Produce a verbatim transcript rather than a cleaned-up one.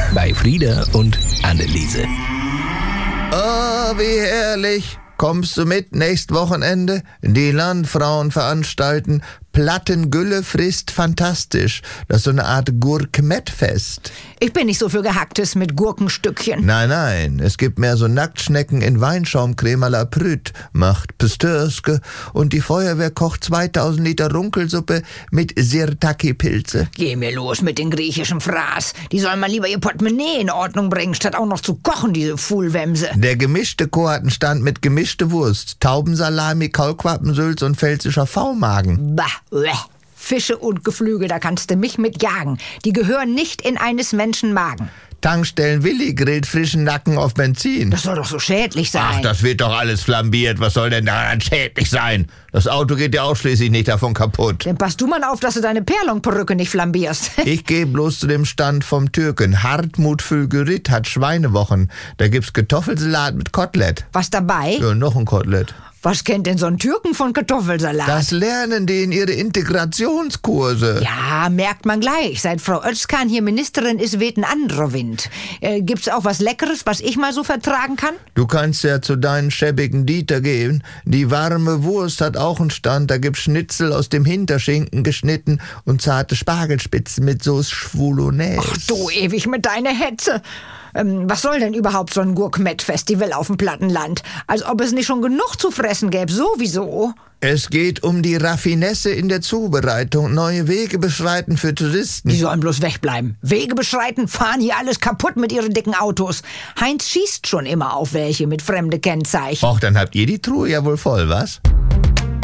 bei Frieda und Anneliese. Oh, wie herrlich. Kommst du mit nächst Wochenende? Die Landfrauen veranstalten Plattengülle frisst fantastisch. Das ist so eine Art Gurkmettfest. Ich bin nicht so für Gehacktes mit Gurkenstückchen. Nein, nein, es gibt mehr so Nacktschnecken in Weinschaumcreme à la Prüt, macht Pistörske und die Feuerwehr kocht zweitausend Liter Runkelsuppe mit Sirtaki-Pilze. Geh mir los mit den griechischen Fraß. Die sollen mal lieber ihr Portemonnaie in Ordnung bringen, statt auch noch zu kochen, diese Fuhlwämse. Der gemischte Chor hat einen Stand mit gemischte Wurst, Taubensalami, Kaulquappensülz und pfälzischer V-Magen. Bah. Uäh. Fische und Geflügel, da kannst du mich mit jagen. Die gehören nicht in eines Menschen Magen. Tankstellen Willi grillt frischen Nacken auf Benzin. Das soll doch so schädlich sein. Ach, das wird doch alles flambiert. Was soll denn daran schädlich sein? Das Auto geht ja auch schließlich nicht davon kaputt. Dann passt du mal auf, dass du deine Perlonperücke nicht flambierst. Ich gehe bloß zu dem Stand vom Türken. Hartmut Fülgerit hat Schweinewochen. Da gibt's Kartoffelsalat mit Kotelett. Was dabei? Ja, noch ein Kotelett. Was kennt denn so ein Türken von Kartoffelsalat? Das lernen die in ihre Integrationskurse. Ja, merkt man gleich. Seit Frau Özkan hier Ministerin ist, weht ein anderer Wind. Äh, gibt's auch was Leckeres, was ich mal so vertragen kann? Du kannst ja zu deinen schäbigen Dieter gehen. Die warme Wurst hat auch einen Stand. Da gibt's Schnitzel aus dem Hinterschinken geschnitten und zarte Spargelspitzen mit Sauce Schwulonaise. Ach du ewig mit deiner Hetze. Ähm, was soll denn überhaupt so ein Gurkmettfestival auf dem Plattenland? Als ob es nicht schon genug zu fressen gäbe, sowieso. Es geht um die Raffinesse in der Zubereitung, neue Wege beschreiten für Touristen. Die sollen bloß wegbleiben. Wege beschreiten, fahren hier alles kaputt mit ihren dicken Autos. Heinz schießt schon immer auf welche mit fremde Kennzeichen. Och, dann habt ihr die Truhe ja wohl voll, was?